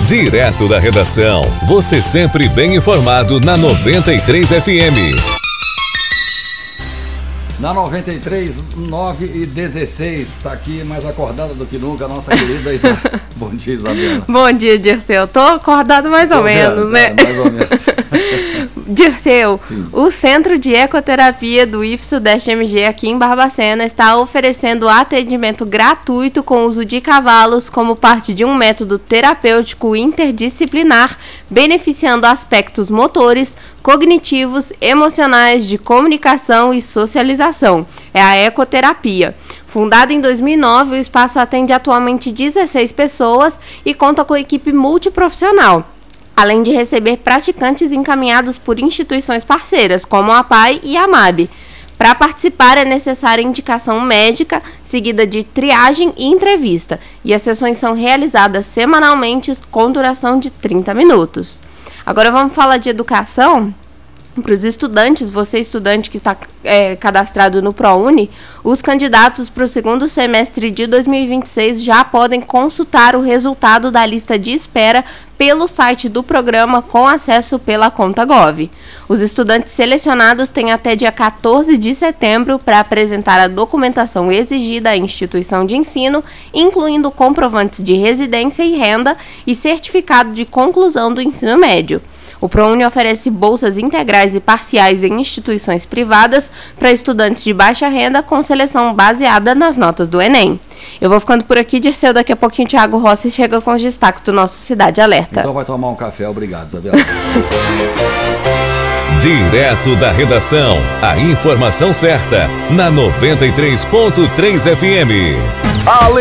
Direto da redação, você sempre bem informado na 93 FM. Na 93, 9h16, está aqui mais acordada do que nunca a nossa querida Isabela. Bom dia, Isabela. Bom dia, Dirceu. Tô acordado mais ou menos, né? Mais ou menos. Dirceu, o Centro de Ecoterapia do IF-Sudeste-MG aqui em Barbacena está oferecendo atendimento gratuito com uso de cavalos como parte de um método terapêutico interdisciplinar, beneficiando aspectos motores, cognitivos, emocionais, de comunicação e socialização. É a ecoterapia. Fundado em 2009, o espaço atende atualmente 16 pessoas e conta com equipe multiprofissional, além de receber praticantes encaminhados por instituições parceiras, como a APAE e a MAB. Para participar é necessária indicação médica, seguida de triagem e entrevista, e as sessões são realizadas semanalmente com duração de 30 minutos. Agora vamos falar de educação. Para os estudantes, você estudante que está cadastrado no ProUni, os candidatos para o segundo semestre de 2026 já podem consultar o resultado da lista de espera pelo site do programa com acesso pela conta Gov. Os estudantes selecionados têm até dia 14 de setembro para apresentar a documentação exigida à instituição de ensino, incluindo comprovantes de residência e renda e certificado de conclusão do ensino médio. O ProUni oferece bolsas integrais e parciais em instituições privadas para estudantes de baixa renda com seleção baseada nas notas do Enem. Eu vou ficando por aqui, Dirceu. Daqui a pouquinho o Thiago Rossi chega com os destaques do nosso Cidade Alerta. Então vai tomar um café. Obrigado, Isabela. Direto da redação, a informação certa na 93.3 FM.